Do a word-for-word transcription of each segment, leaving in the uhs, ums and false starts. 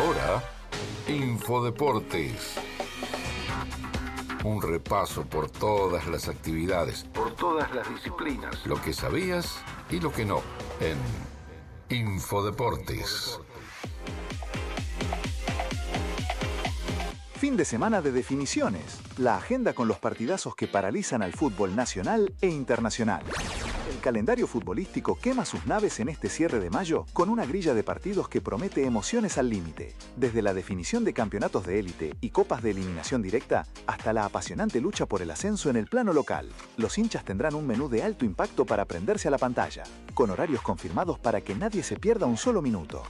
ahora, Infodeportes. Un repaso por todas las actividades, por todas las disciplinas, lo que sabías y lo que no, en Infodeportes. Fin de semana de definiciones. La agenda con los partidazos que paralizan al fútbol nacional e internacional. El calendario futbolístico quema sus naves en este cierre de mayo con una grilla de partidos que promete emociones al límite. Desde la definición de campeonatos de élite y copas de eliminación directa hasta la apasionante lucha por el ascenso en el plano local. Los hinchas tendrán un menú de alto impacto para prenderse a la pantalla, con horarios confirmados para que nadie se pierda un solo minuto.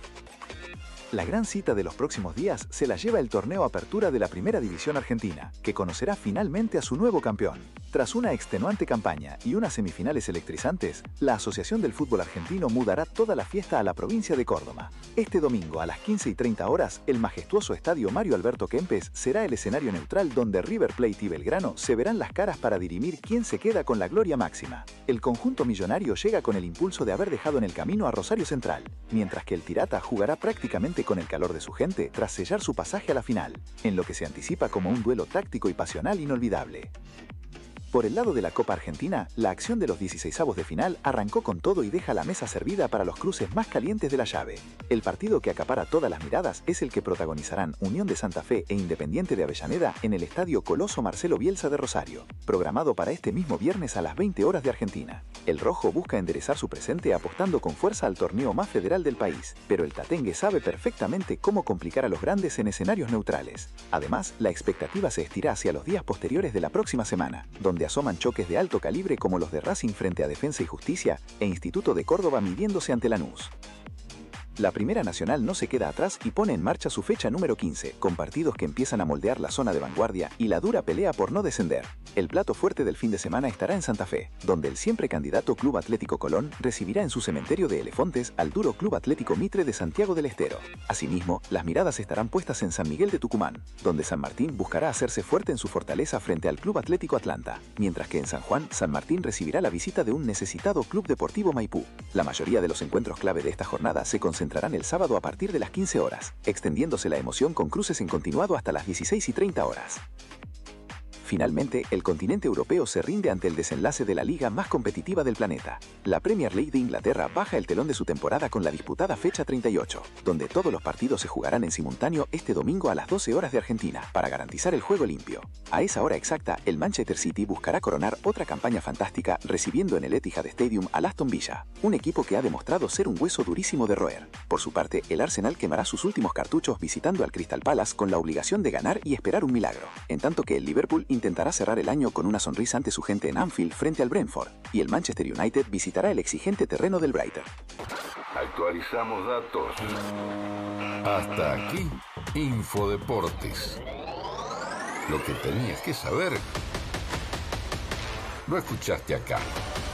La gran cita de los próximos días se la lleva el torneo Apertura de la Primera División Argentina, que conocerá finalmente a su nuevo campeón. Tras una extenuante campaña y unas semifinales electrizantes, la Asociación del Fútbol Argentino mudará toda la fiesta a la provincia de Córdoba. Este domingo a las quince y treinta horas, el majestuoso estadio Mario Alberto Kempes será el escenario neutral donde River Plate y Belgrano se verán las caras para dirimir quién se queda con la gloria máxima. El conjunto millonario llega con el impulso de haber dejado en el camino a Rosario Central, mientras que el Tirata jugará prácticamente con el calor de su gente tras sellar su pasaje a la final, en lo que se anticipa como un duelo táctico y pasional inolvidable. Por el lado de la Copa Argentina, la acción de los dieciseisavos de final arrancó con todo y deja la mesa servida para los cruces más calientes de la llave. El partido que acapara todas las miradas es el que protagonizarán Unión de Santa Fe e Independiente de Avellaneda en el Estadio Coloso Marcelo Bielsa de Rosario, programado para este mismo viernes a las veinte horas de Argentina. El rojo busca enderezar su presente apostando con fuerza al torneo más federal del país, pero el tatengue sabe perfectamente cómo complicar a los grandes en escenarios neutrales. Además, la expectativa se estira hacia los días posteriores de la próxima semana, donde asoman choques de alto calibre como los de Racing frente a Defensa y Justicia e Instituto de Córdoba midiéndose ante Lanús. La Primera Nacional no se queda atrás y pone en marcha su fecha número quince, con partidos que empiezan a moldear la zona de vanguardia y la dura pelea por no descender. El plato fuerte del fin de semana estará en Santa Fe, donde el siempre candidato Club Atlético Colón recibirá en su cementerio de Elefontes al duro Club Atlético Mitre de Santiago del Estero. Asimismo, las miradas estarán puestas en San Miguel de Tucumán, donde San Martín buscará hacerse fuerte en su fortaleza frente al Club Atlético Atlanta, mientras que en San Juan, San Martín recibirá la visita de un necesitado Club Deportivo Maipú. La mayoría de los encuentros clave de esta jornada se concentrarán el sábado a partir de las quince horas, extendiéndose la emoción con cruces en continuado hasta las dieciséis y treinta horas. Finalmente, el continente europeo se rinde ante el desenlace de la liga más competitiva del planeta. La Premier League de Inglaterra baja el telón de su temporada con la disputada fecha treinta y ocho, donde todos los partidos se jugarán en simultáneo este domingo a las doce horas de Argentina, para garantizar el juego limpio. A esa hora exacta, el Manchester City buscará coronar otra campaña fantástica recibiendo en el Etihad Stadium al Aston Villa, un equipo que ha demostrado ser un hueso durísimo de roer. Por su parte, el Arsenal quemará sus últimos cartuchos visitando al Crystal Palace con la obligación de ganar y esperar un milagro, en tanto que el Liverpool intentará cerrar el año con una sonrisa ante su gente en Anfield frente al Brentford, y el Manchester United visitará el exigente terreno del Brighton. Actualizamos datos. Hasta aquí, Infodeportes. Lo que tenías que saber, lo escuchaste acá.